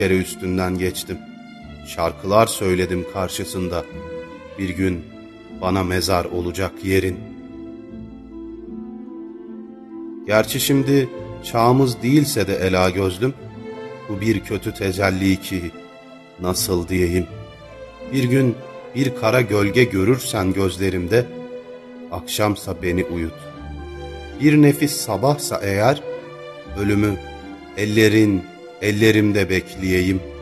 kere üstünden geçtim. Şarkılar söyledim karşısında. Bir gün bana mezar olacak yerin. Gerçi şimdi çağımız değilse de ela gözlüm, bu bir kötü tecelli ki nasıl diyeyim. Bir gün bir kara gölge görürsen gözlerimde, akşamsa beni uyut. Bir nefis sabahsa eğer, ölümü ellerimde bekleyeyim.